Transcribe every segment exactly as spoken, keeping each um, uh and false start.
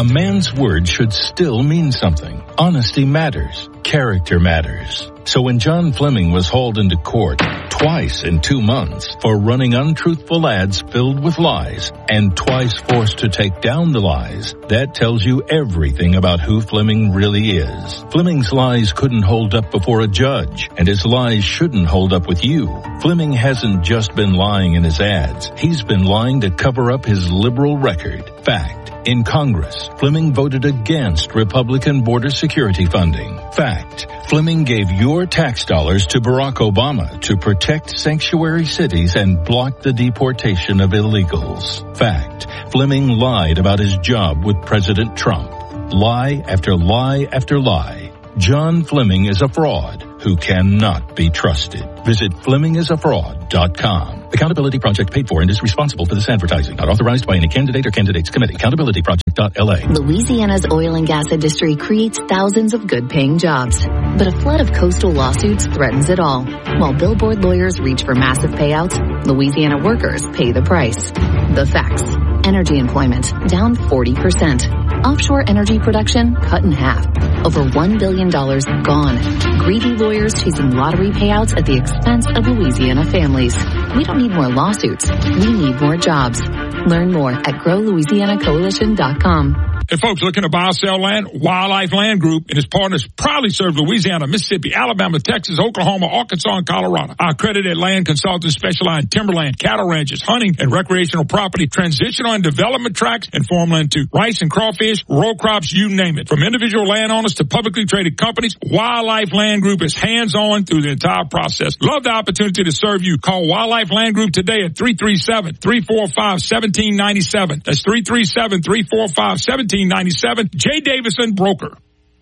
a man's word should still mean something. Honesty matters. Character matters. So when John Fleming was hauled into court twice in two months for running untruthful ads filled with lies and twice forced to take down the lies, that tells you everything about who Fleming really is. Fleming's lies couldn't hold up before a judge, and his lies shouldn't hold up with you. Fleming hasn't just been lying in his ads. He's been lying to cover up his liberal record. Fact. In Congress, Fleming voted against Republican border security funding. Fact. Fleming gave your tax dollars to Barack Obama to protect sanctuary cities and block the deportation of illegals. Fact. Fleming lied about his job with President Trump. Lie after lie after lie. John Fleming is a fraud who cannot be trusted. Visit Fleming is a fraud dot com. Accountability Project paid for and is responsible for this advertising. Not authorized by any candidate or candidates committee. accountability project dot L A. Louisiana's oil and gas industry creates thousands of good-paying jobs. But a flood of coastal lawsuits threatens it all. While billboard lawyers reach for massive payouts, Louisiana workers pay the price. The facts. Energy employment down forty percent. Offshore energy production cut in half. Over one billion dollars gone. Greedy lawyers chasing lottery payouts at the expense of Louisiana families. We don't need more lawsuits. We need more jobs. Learn more at grow louisiana coalition dot com. Hey, folks, looking to buy or sell land? Wildlife Land Group and its partners proudly serve Louisiana, Mississippi, Alabama, Texas, Oklahoma, Arkansas, and Colorado. Our accredited land consultants specialize in timberland, cattle ranches, hunting, and recreational property, transitional and development tracts, and farmland too. Rice and crawfish, row crops, you name it. From individual landowners to publicly traded companies, Wildlife Land Group is hands-on through the entire process. Love the opportunity to serve you. Call Wildlife Land Group today at three three seven, three four five, one seven nine seven. That's three three seven, three four five, one seven nine seven. Jay Davison, broker.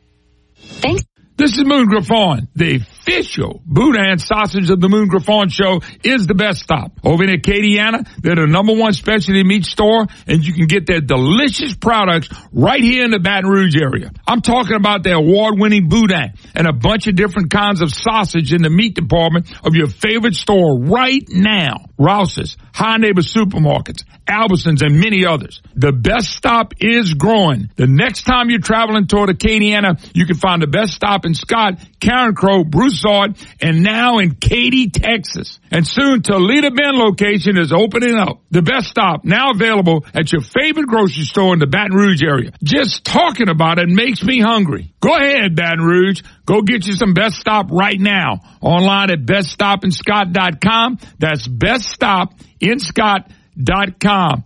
Thanks. This is Moon Griffon. The official Boudin sausage of the Moon Griffon show is the best stop. Over in Acadiana, they're the number one specialty meat store, and you can get their delicious products right here in the Baton Rouge area. I'm talking about their award-winning Boudin and a bunch of different kinds of sausage in the meat department of your favorite store right now. Rouse's, High Neighbor Supermarkets, Albertsons, and many others. The best stop is growing. The next time you're traveling toward Acadiana, you can find the best stop in Scott, Karen Crow, Broussard, and now in Katy, Texas. And soon Toledo Bend location is opening up. The best stop now available at your favorite grocery store in the Baton Rouge area. Just talking about it makes me hungry. Go ahead, Baton Rouge. Go get you some Best Stop right now. Online at best stop in scott dot com. That's best stop in scott dot com.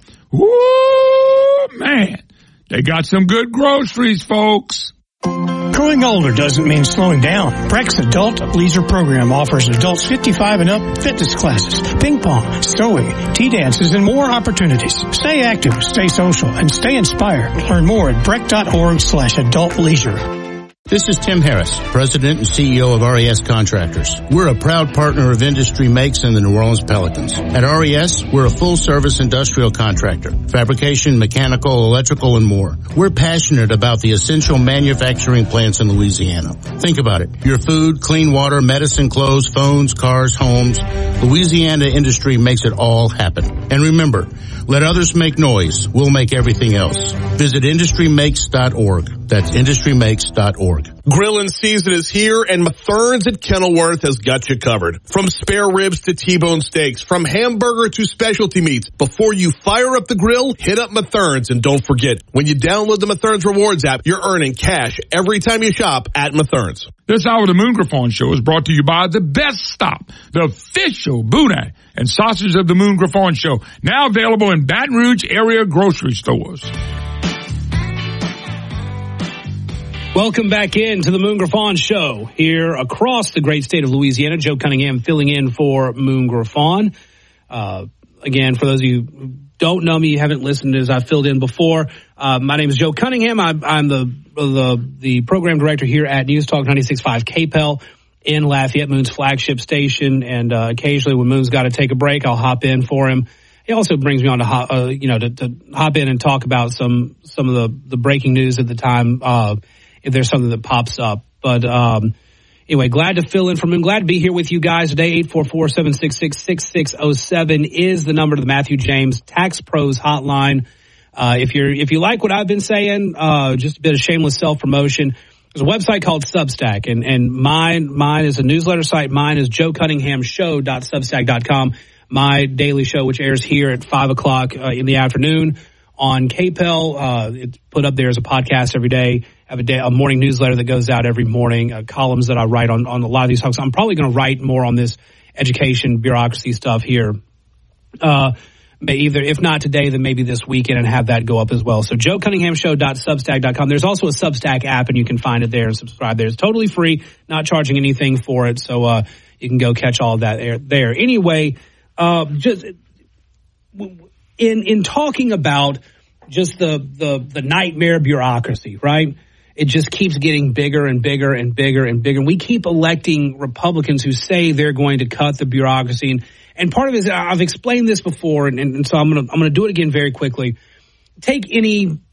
Woo, man. They got some good groceries, folks. Growing older doesn't mean slowing down. Breck's Adult Leisure Program offers adults fifty-five and up fitness classes, ping pong, sewing, tea dances, and more opportunities. Stay active, stay social, and stay inspired. Learn more at breck dot org slash adult leisure. This is Tim Harris, President and C E O of R E S Contractors. We're a proud partner of Industry Makes and the New Orleans Pelicans. At R E S, we're a full-service industrial contractor, fabrication, mechanical, electrical, and more. We're passionate about the essential manufacturing plants in Louisiana. Think about it. Your food, clean water, medicine, clothes, phones, cars, homes. Louisiana Industry makes it all happen. And remember, let others make noise. We'll make everything else. Visit industry makes dot org. That's industry makes dot org. Grilling season is here, and Mathern's at Kenilworth has got you covered. From spare ribs to T-bone steaks, from hamburger to specialty meats. Before you fire up the grill, hit up Mathern's, and don't forget, when you download the Mathern's Rewards app, you're earning cash every time you shop at Mathern's. This hour of the Moon Griffon Show is brought to you by The Best Stop, the official Boudin and sausage of the Moon Griffon Show, now available in Baton Rouge area grocery stores. Welcome back in to the Moon Griffon Show here across the great state of Louisiana. Joe Cunningham filling in for Moon Griffon. Uh, again, for those of you who don't know me, you haven't listened as I filled in before, uh, my name is Joe Cunningham. I, I'm the, the the program director here at News Talk ninety-six point five K P E L in Lafayette, Moon's flagship station. And uh, occasionally when Moon's got to take a break, I'll hop in for him. He also brings me on to, hop, uh, you know, to, to hop in and talk about some some of the, the breaking news at the time, uh, if there's something that pops up. But um, anyway, glad to fill in for Moon. Glad to be here with you guys today. eight four four, seven six six, six six zero seven is the number to the Matthew James Tax Pros hotline. Uh, if you're if you like what I've been saying, uh, just a bit of shameless self-promotion, there's a website called Substack, and, and mine mine is a newsletter site. Mine is joe cunningham show dot substack dot com. My daily show, which airs here at five o'clock uh, in the afternoon on K P E L. Uh, it's put up there as a podcast every day. I have a, day, a morning newsletter that goes out every morning, uh, columns that I write on, on a lot of these topics. I'm probably going to write more on this education, bureaucracy stuff here. Uh, either, if not today, then maybe this weekend, and have that go up as well. So joe cunningham show dot substack dot com. There's also a Substack app, and you can find it there and subscribe there. It's totally free, not charging anything for it. So uh, you can go catch all of that there. there. Anyway, uh, just in in talking about just the, the, the nightmare bureaucracy, right? It just keeps getting bigger and bigger and bigger and bigger. And we keep electing Republicans who say they're going to cut the bureaucracy. And, and part of it is, I've explained this before, and, and, and so I'm going to I'm going to do it again very quickly. Take any